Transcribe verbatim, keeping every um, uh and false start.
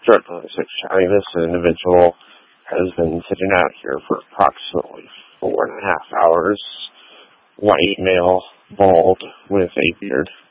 Certainly, Shani, this individual has been sitting out here for approximately four and a half hours. White male, bald, with a beard.